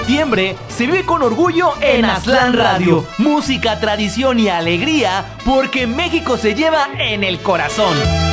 septiembre se vive con orgullo en Aztlán Radio. Música, tradición y alegría, porque México se lleva en el corazón.